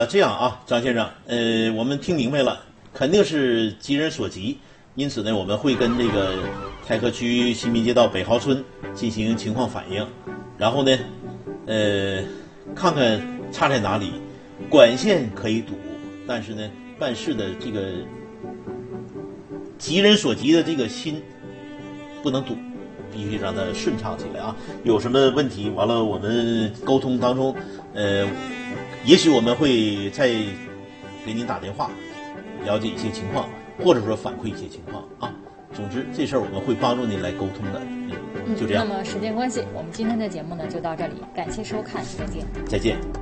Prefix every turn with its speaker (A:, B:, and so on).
A: 这样啊，张先生，我们听明白了，肯定是急人所急，因此呢，我们会跟这个太和区新民街道北豪村进行情况反映，然后呢，看看差在哪里，管线可以堵，但是呢，办事的这个急人所急的这个心不能堵。必须让它顺畅起来啊！有什么问题，完了我们沟通当中，也许我们会再给您打电话，了解一些情况，或者说反馈一些情况啊。总之，这事儿我们会帮助您来沟通的。就这样。
B: 那么时间关系，我们今天的节目呢就到这里，感谢收看，再见。
A: 再见。